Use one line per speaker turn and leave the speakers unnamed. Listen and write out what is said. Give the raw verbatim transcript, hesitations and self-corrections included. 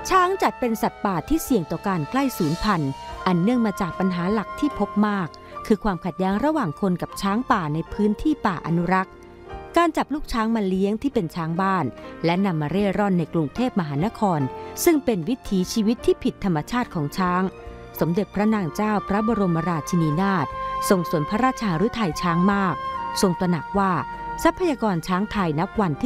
ช้างจัดเป็นสัตว์ป่าที่เสี่ยงต่อการใกล้สูญพันธุ์อันเนื่องมาจากปัญหาหลักที่พบมากคือความขัดแย้งระหว่างคนกับช้างป่าในพื้นที่ป่าอนุรักษ์การจับลูกช้างมาเลี้ยงที่เป็นช้างบ้านและนำมาเร่ร่อนในกรุงเทพมหานครซึ่งเป็นวิถีชีวิตที่ผิดธรรมชาติของช้างสมเด็จพระนางเจ้าพระบรมราชินีนาถทรงสนพระราชาฤทัยช้างมากทรงตระหนักว่าทรัพยากรช้างไทยนับวันที่